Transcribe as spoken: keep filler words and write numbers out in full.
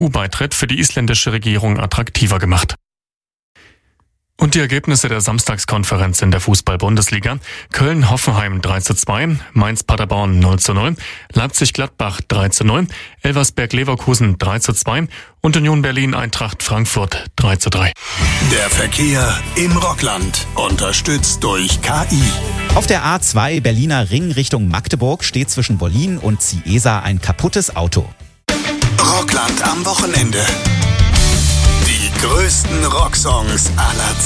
E U-Beitritt für die isländische Regierung attraktiver gemacht. Und die Ergebnisse der Samstagskonferenz in der Fußball-Bundesliga: Köln-Hoffenheim drei zu zwei, Mainz-Paderborn null zu null, Leipzig-Gladbach drei zu null, Elversberg-Leverkusen drei zu zwei und Union Berlin-Eintracht Frankfurt drei zu drei. Der Verkehr im Rockland, unterstützt durch K I. Auf der A zwei Berliner Ring Richtung Magdeburg steht zwischen Bollin und Ciesa ein kaputtes Auto. Rockland am Wochenende. Die größten Rocksongs aller Zeiten.